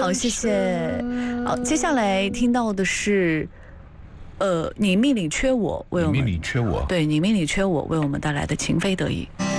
好，谢谢。好，接下来听到的是，你命里缺我，为我们你命里缺我， 对你命里缺我，为我们带来的情非得已。